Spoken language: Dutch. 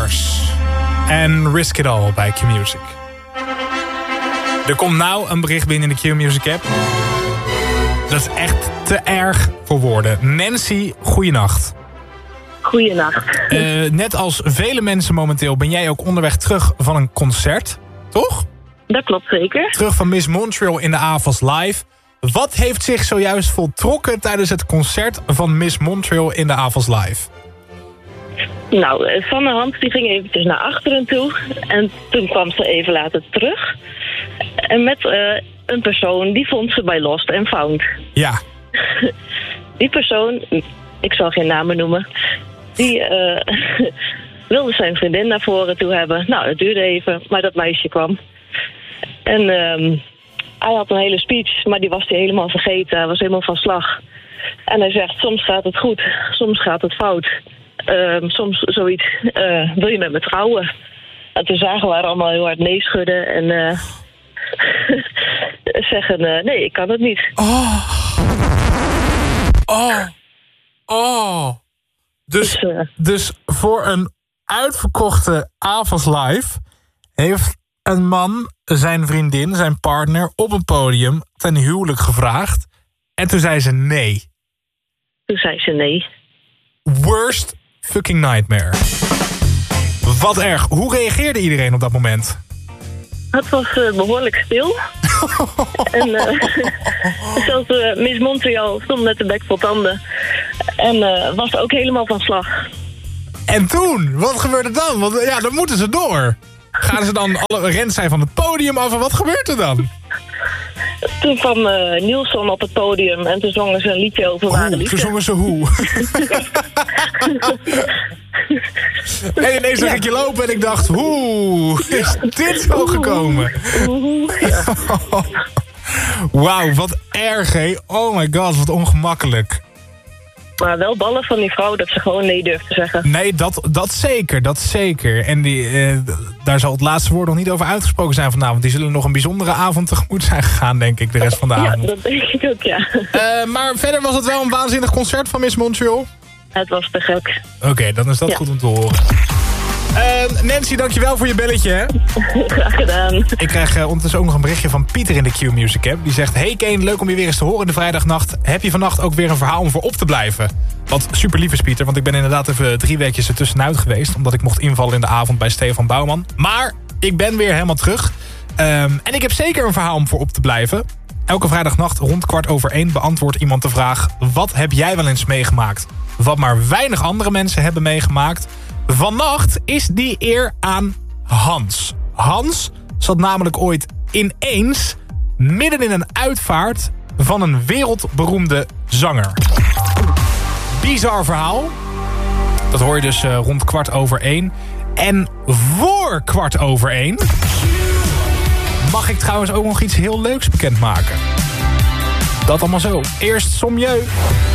Mars en Risk It All bij Q-Music. Er komt nou een bericht binnen in de Q-Music app. Dat is echt te erg voor woorden. Nancy, goeienacht. Goeienacht. Net als vele mensen momenteel ben jij ook onderweg terug van een concert, toch? Dat klopt zeker. Terug van Miss Montreal in de AVAS Live. Wat heeft zich zojuist voltrokken tijdens het concert van Miss Montreal in de AVAS Live? Nou, Sanne Hans die ging eventjes naar achteren toe. En toen kwam ze even later terug. En met een persoon, die vond ze bij Lost and Found. Ja. Die persoon, ik zal geen namen noemen, die wilde zijn vriendin naar voren toe hebben. Nou, dat duurde even, maar dat meisje kwam. En hij had een hele speech, maar die was hij helemaal vergeten. Hij was helemaal van slag. En hij zegt, soms gaat het goed, soms gaat het fout. Soms zoiets, wil je met me trouwen? En toen zagen we haar allemaal heel hard nee schudden en zeggen, nee, ik kan het niet. Dus voor een uitverkochte AVAS Live heeft een man zijn vriendin, zijn partner, op een podium ten huwelijk gevraagd. En toen zei ze nee. Toen zei ze nee. Worst fucking nightmare. Wat erg. Hoe reageerde iedereen op dat moment? Het was behoorlijk stil. En zelfs Miss Montreal stond met de bek vol tanden. En was ook helemaal van slag. En toen? Wat gebeurde dan? Want ja, dan moeten ze door. Gaan ze dan rent zij van het podium af en wat gebeurt er dan? Toen kwam Nielsen op het podium en toen zongen ze een liedje over ware liefde. Toen zongen ze hoe? En ineens zag ik je lopen en ik dacht, hoe is dit zo gekomen? Ja. Wauw, wat erg, hé. Oh my god, wat ongemakkelijk. Maar wel ballen van die vrouw dat ze gewoon nee durft te zeggen. Nee, dat zeker. En daar zal het laatste woord nog niet over uitgesproken zijn vanavond. Die zullen nog een bijzondere avond tegemoet zijn gegaan, denk ik, de rest van de avond. Ja, dat denk ik ook, ja. Maar verder was het wel een waanzinnig concert van Miss Montreal. Het was te gek. Oké, dan is dat goed om te horen. Nancy, dankjewel voor je belletje, hè? Graag gedaan. Ik krijg ondertussen ook nog een berichtje van Pieter in de Q-Music app. Die zegt, hey Kane, leuk om je weer eens te horen in de vrijdagnacht. Heb je vannacht ook weer een verhaal om voor op te blijven? Wat super lief is, Pieter, want ik ben inderdaad even 3 weekjes ertussenuit geweest. Omdat ik mocht invallen in de avond bij Stefan Bouwman. Maar ik ben weer helemaal terug. En ik heb zeker een verhaal om voor op te blijven. Elke vrijdagnacht rond 1:15 beantwoordt iemand de vraag, wat heb jij wel eens meegemaakt? Wat maar weinig andere mensen hebben meegemaakt. Vannacht is die eer aan Hans. Hans zat namelijk ooit ineens midden in een uitvaart van een wereldberoemde zanger. Bizar verhaal. Dat hoor je dus rond 1:15. En voor 1:15 mag ik trouwens ook nog iets heel leuks bekendmaken. Dat allemaal zo. Eerst Sommieu.